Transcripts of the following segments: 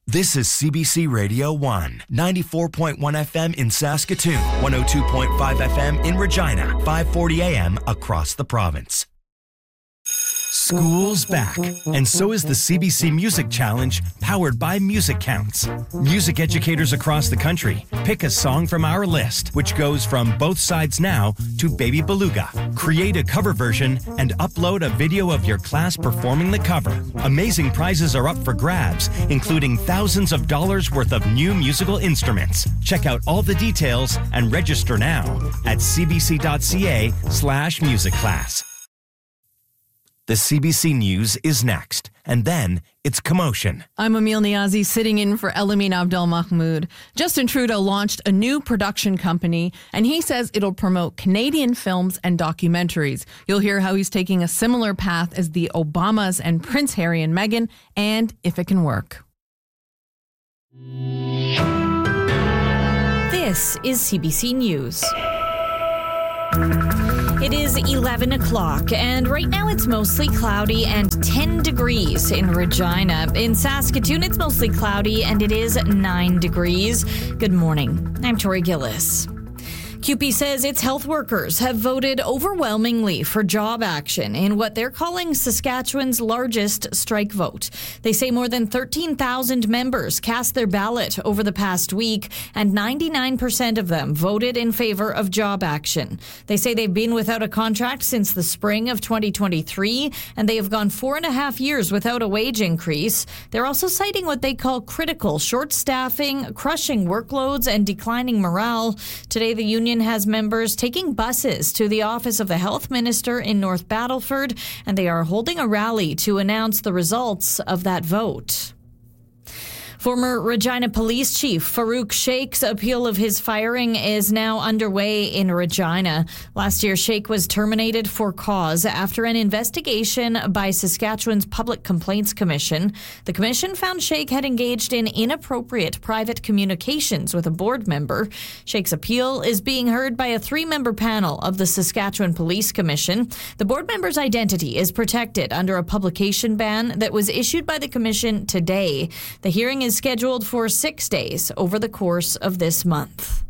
This is CBC Radio 1, 94.1 FM in Saskatoon, 102.5 FM in Regina, 540 AM across the province. School's back, and so is the CBC Music Challenge, powered by Music Counts. Music educators across the country pick a song from our list, which goes from Both Sides Now to Baby Beluga. Create a cover version and upload a video of your class performing the cover. Amazing prizes are up for grabs, including thousands of dollars worth of new musical instruments. Check out all the details and register now at cbc.ca/musicclass. The CBC News is next, and then it's Commotion. I'm Emil Niazi, sitting in for Elamin Abdelmahmoud. Justin Trudeau launched a new production company, and he says it'll promote Canadian films and documentaries. You'll hear how he's taking a similar path as the Obamas and Prince Harry and Meghan, and if it can work. This is CBC News. It is 11 o'clock, and right now it's mostly cloudy and 10 degrees in Regina. In Saskatoon, it's mostly cloudy, and it is 9 degrees. Good morning. I'm Tori Gillis. CUPE says its health workers have voted overwhelmingly for job action in what they're calling Saskatchewan's largest strike vote. They say more than 13,000 members cast their ballot over the past week, and 99% of them voted in favor of job action. They say they've been without a contract since the spring of 2023, and they have gone 4.5 years without a wage increase. They're also citing what they call critical short staffing, crushing workloads, and declining morale. Today, the union has members taking buses to the office of the health minister in North Battleford, and they are holding a rally to announce the results of that vote. Former Regina Police Chief Farouk Sheikh's appeal of his firing is now underway in Regina. Last year, Sheikh was terminated for cause after an investigation by Saskatchewan's Public Complaints Commission. The commission found Sheikh had engaged in inappropriate private communications with a board member. Sheikh's appeal is being heard by a 3-member panel of the Saskatchewan Police Commission. The board member's identity is protected under a publication ban that was issued by the commission today. The hearing is scheduled for 6 days over the course of this month.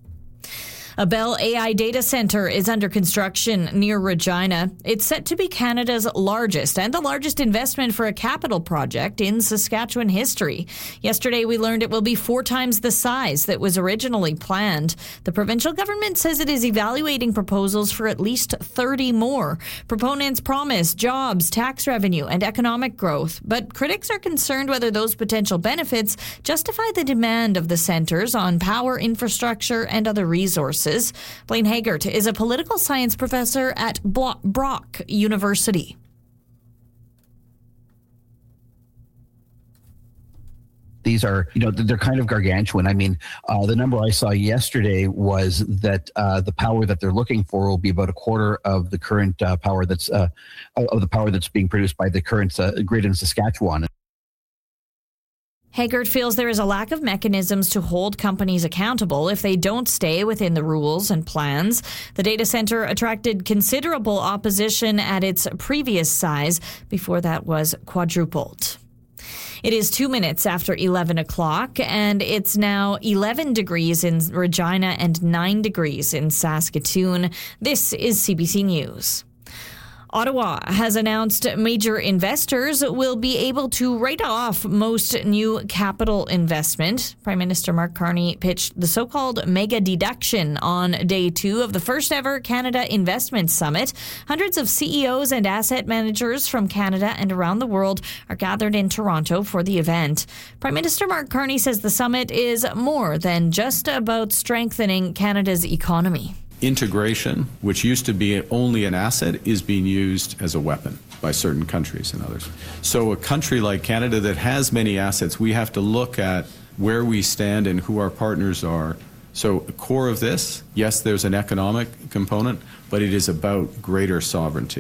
A Bell AI data center is under construction near Regina. It's set to be Canada's largest and the largest investment for a capital project in Saskatchewan history. Yesterday, we learned it will be 4 times the size that was originally planned. The provincial government says it is evaluating proposals for at least 30 more. Proponents promise jobs, tax revenue, and economic growth, but critics are concerned whether those potential benefits justify the demand of the centers on power, infrastructure, and other resources. Blaine Haggart is a political science professor at Brock University. These are, they're kind of gargantuan. I mean, the number I saw yesterday was that the power that they're looking for will be about a quarter of the current power that's being produced by the current grid in Saskatchewan. Haggart feels there is a lack of mechanisms to hold companies accountable if they don't stay within the rules and plans. The data center attracted considerable opposition at its previous size. Before that was quadrupled. It is 2 minutes after 11 o'clock, and it's now 11 degrees in Regina and 9 degrees in Saskatoon. This is CBC News. Ottawa has announced major investors will be able to write off most new capital investment. Prime Minister Mark Carney pitched the so-called mega deduction on day 2 of the first ever Canada Investment Summit. Hundreds of CEOs and asset managers from Canada and around the world are gathered in Toronto for the event. Prime Minister Mark Carney says the summit is more than just about strengthening Canada's economy. Integration, which used to be only an asset, is being used as a weapon by certain countries and others. So a country like Canada that has many assets, we have to look at where we stand and who our partners are. So the core of this, yes, there's an economic component, but it is about greater sovereignty.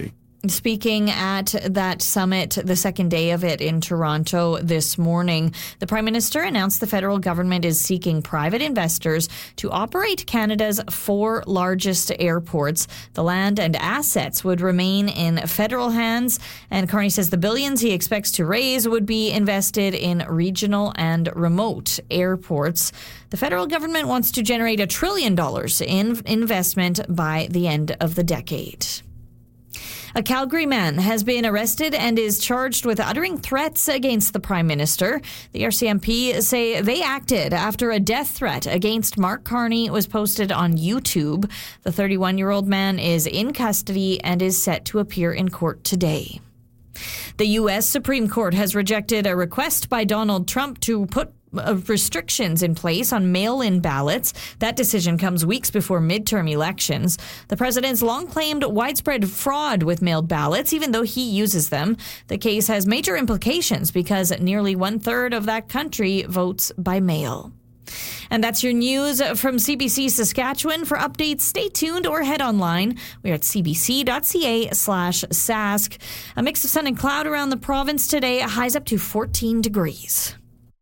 Speaking at that summit, the second day of it in Toronto this morning, the Prime Minister announced the federal government is seeking private investors to operate Canada's 4 largest airports. The land and assets would remain in federal hands, and Carney says the billions he expects to raise would be invested in regional and remote airports. The federal government wants to generate $1 trillion in investment by the end of the decade. A Calgary man has been arrested and is charged with uttering threats against the Prime Minister. The RCMP say they acted after a death threat against Mark Carney was posted on YouTube. The 31-year-old man is in custody and is set to appear in court today. The U.S. Supreme Court has rejected a request by Donald Trump to put restrictions in place on mail-in ballots. That decision comes weeks before midterm elections. The president's long claimed widespread fraud with mailed ballots, even though he uses them. The case has major implications because nearly 1/3 of that country votes by mail. And that's your news from CBC Saskatchewan. For updates, stay tuned or head online. We're at cbc.ca/sask. A mix of sun and cloud around the province today. Highs up to 14 degrees.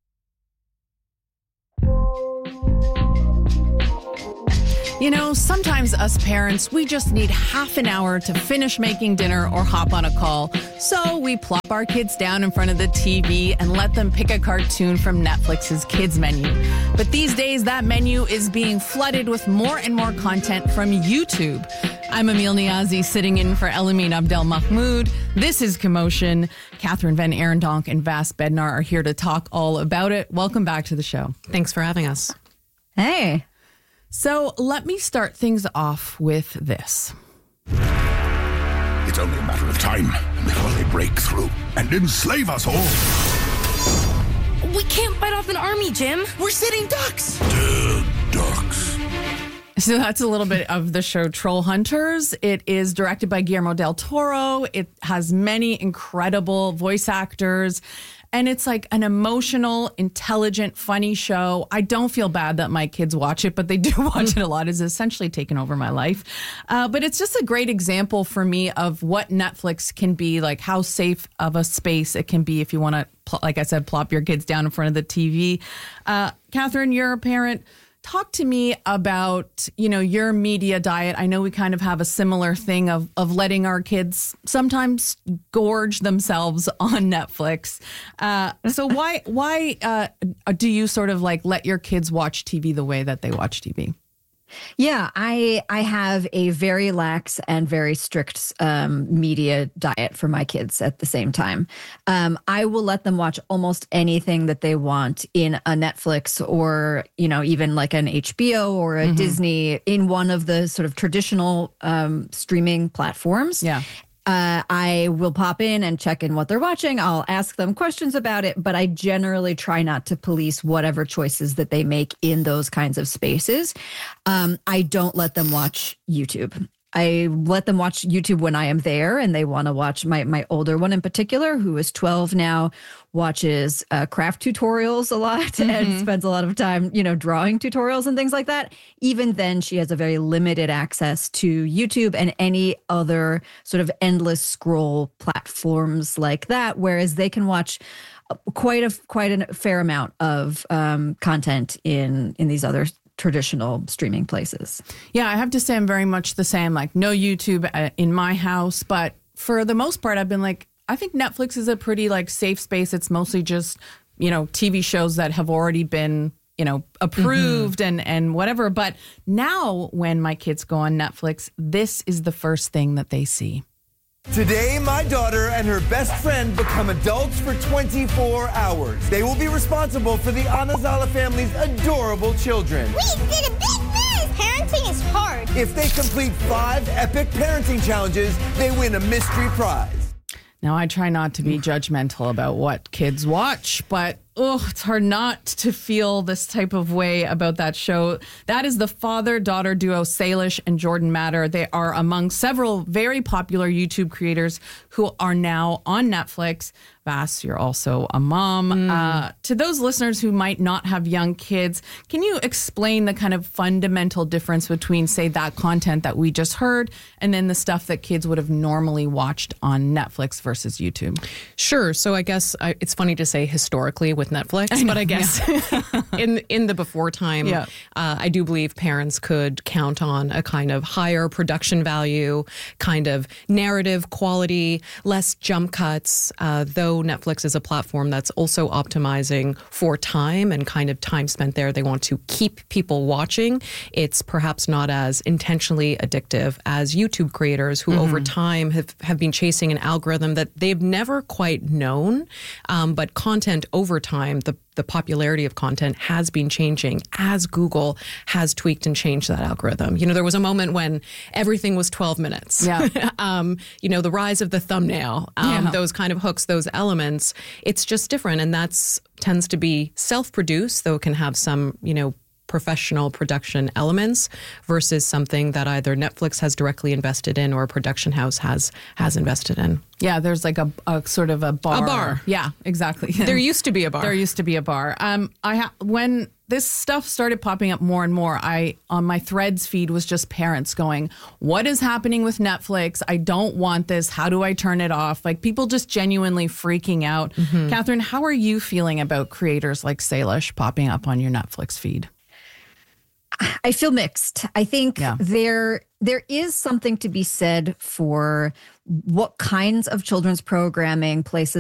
You know, sometimes us parents, we just need half an hour to finish making dinner or hop on a call. So we plop our kids down in front of the TV and let them pick a cartoon from Netflix's kids menu. But these days, that menu is being flooded with more and more content from YouTube. I'm Emil Niazi, sitting in for Elamine Abdelmahmoud. This is Commotion. Catherine Van Arendonk and Vas Bednar are here to talk all about it. Welcome back to the show. Thanks for having us. Hey. So let me start things off with this. It's only a matter of time before they break through and enslave us all. We can't fight off an army, Jim. We're sitting ducks. Dead ducks. So that's a little bit of the show Troll Hunters. It is directed by Guillermo del Toro. It has many incredible voice actors. And it's like an emotional, intelligent, funny show. I don't feel bad that my kids watch it, but they do watch it a lot. It's essentially taken over my life. But it's just a great example for me of what Netflix can be, like how safe of a space it can be if you want to, like I said, plop your kids down in front of the TV. Catherine, you're a parent. Talk to me about, your media diet. I know we kind of have a similar thing of letting our kids sometimes gorge themselves on Netflix. So why do you sort of like let your kids watch TV the way that they watch TV? Yeah, I have a very lax and very strict media diet for my kids at the same time. I will let them watch almost anything that they want in a Netflix or, even like an HBO or a Disney in one of the sort of traditional streaming platforms. Yeah. I will pop in and check in what they're watching. I'll ask them questions about it, but I generally try not to police whatever choices that they make in those kinds of spaces. I don't let them watch YouTube. I let them watch YouTube when I am there and they want to watch. My older one in particular, who is 12 now, watches craft tutorials a lot and spends a lot of time, drawing tutorials and things like that. Even then, she has a very limited access to YouTube and any other sort of endless scroll platforms like that, whereas they can watch quite a fair amount of content in these other traditional streaming places. Yeah, I have to say I'm very much the same, like no YouTube in my house. But for the most part, I've been like, I think Netflix is a pretty like safe space. It's mostly just, TV shows that have already been, approved and whatever. But now when my kids go on Netflix, this is the first thing that they see. Today, my daughter and her best friend become adults for 24 hours. They will be responsible for the Anazala family's adorable children. We did a big move! Parenting is hard. If they complete 5 epic parenting challenges, they win a mystery prize. Now, I try not to be judgmental about what kids watch, but it's hard not to feel this type of way about that show. That is the father-daughter duo Salish and Jordan Matter. They are among several very popular YouTube creators who are now on Netflix. Vass, you're also a mom. To those listeners who might not have young kids, can you explain the kind of fundamental difference between, say, that content that we just heard and then the stuff that kids would have normally watched on Netflix versus YouTube? Sure. So I guess it's funny to say historically with Netflix, but I guess in the before time, I do believe parents could count on a kind of higher production value, kind of narrative quality, less jump cuts, though Netflix is a platform that's also optimizing for time and kind of time spent there. They want to keep people watching. It's perhaps not as intentionally addictive as YouTube creators who over time have been chasing an algorithm that they've never quite known. But content over time, the popularity of content has been changing as Google has tweaked and changed that algorithm. You know, there was a moment when everything was 12 minutes. Yeah. The rise of the thumbnail, those kind of hooks, those elements, it's just different. And that's tends to be self-produced, though it can have some, professional production elements versus something that either Netflix has directly invested in or a production house has invested in. Yeah, there's like a sort of a bar. A bar. Yeah, exactly. There used to be a bar. There used to be a bar. When this stuff started popping up more and more, on my Threads feed was just parents going, "What is happening with Netflix? I don't want this. How do I turn it off?" Like people just genuinely freaking out. Catherine, how are you feeling about creators like Salish popping up on your Netflix feed? I feel mixed. I think there is something to be said for what kinds of children's programming places